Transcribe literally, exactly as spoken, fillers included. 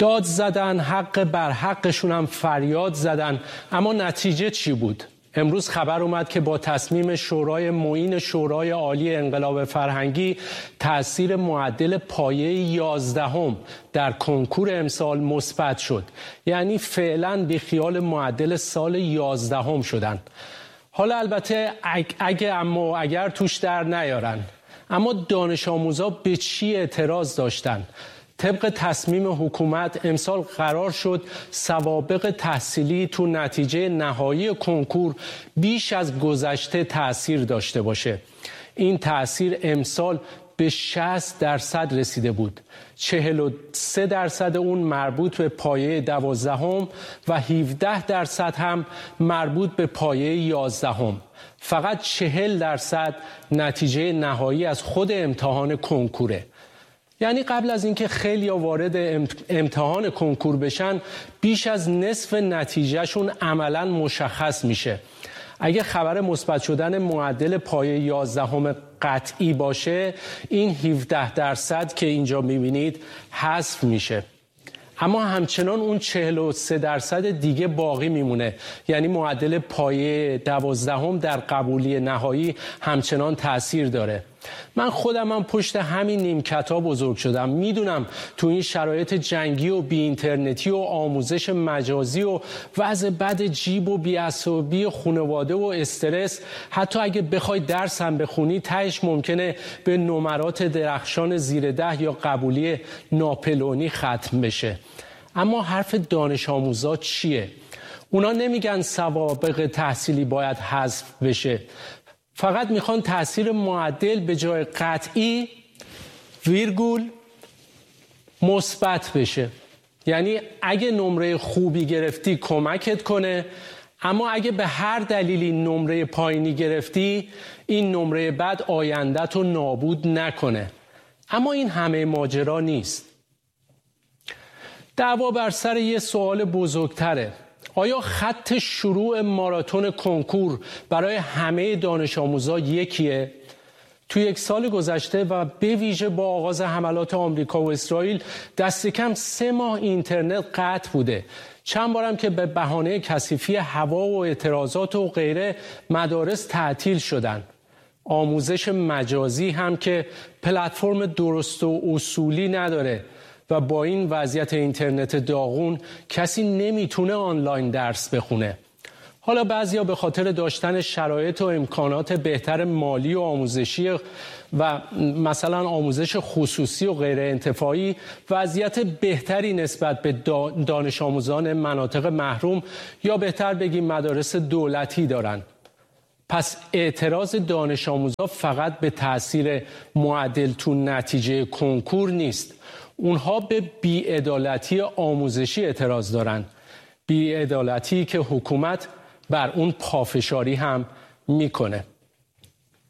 داد زدن، حق بر حقشون هم فریاد زدن، اما نتیجه چی بود؟ امروز خبر اومد که با تصمیم شورای معین شورای عالی انقلاب فرهنگی تأثیر معدل پایه یازدهم در کنکور امسال مثبت شد. یعنی فعلا بی خیال معدل سال یازدهم شدن. حالا البته اگه اما اگر توش در نیارن، اما دانش آموزا به چی اعتراض داشتن؟ طبق تصمیم حکومت امسال قرار شد سوابق تحصیلی تو نتیجه نهایی کنکور بیش از گذشته تأثیر داشته باشه. این تأثیر امسال به شصت درصد رسیده بود. چهل و سه درصد اون مربوط به پایه دوازدهم و هفده درصد هم مربوط به پایه یازدهم. فقط چهل درصد نتیجه نهایی از خود امتحان کنکوره. یعنی قبل از اینکه خیلی‌ها وارد امتحان کنکور بشن، بیش از نصف نتیجهشون عملاً مشخص میشه. اگه خبر مثبت شدن معدل پایه یازدهم قطعی باشه، این هفده درصد که اینجا میبینید حذف میشه. اما همچنان اون چهل و سه درصد دیگه باقی میمونه. یعنی معدل پایه دوازدهم در قبولی نهایی همچنان تأثیر داره. من خودم هم پشت همین نیمکت‌ها بزرگ شدم. میدونم تو این شرایط جنگی و بی اینترنتی و آموزش مجازی و وضع بد جیب و بی‌عصبی خانواده و استرس، حتی اگه بخوای درس هم بخونی تهش ممکنه به نمرات درخشان زیر ده یا قبولی ناپلئونی ختم بشه. اما حرف دانش آموزا چیه؟ اونا نمیگن سوابق تحصیلی باید حذف بشه. فقط میخوان تأثیر معدل به جای قطعی ویرگول مثبت بشه. یعنی اگه نمره خوبی گرفتی کمکت کنه، اما اگه به هر دلیلی نمره پایینی گرفتی، این نمره بد آیندت رو نابود نکنه. اما این همه ماجرا نیست. دعوا بر سر یه سوال بزرگتره. آیا خط شروع ماراتون کنکور برای همه دانش آموزا یکیه؟ تو یک سال گذشته و به ویژه با آغاز حملات آمریکا و اسرائیل دست کم سه ماه اینترنت قطع بوده. چند بارم که به بهانه کثیفی هوا و اعتراضات و غیره مدارس تعطیل شدن. آموزش مجازی هم که پلتفرم درست و اصولی نداره و با این وضعیت اینترنت داغون کسی نمیتونه آنلاین درس بخونه. حالا بعضیا به خاطر داشتن شرایط و امکانات بهتر مالی و آموزشی و مثلا آموزش خصوصی و غیر انتفاعی وضعیت بهتری نسبت به دانش آموزان مناطق محروم یا بهتر بگیم مدارس دولتی دارن. پس اعتراض دانش آموزا فقط به تأثیر معدل تو نتیجه کنکور نیست. اونها به بی‌عدالتی آموزشی اعتراض دارن. بی‌عدالتی که حکومت بر اون پافشاری هم میکنه.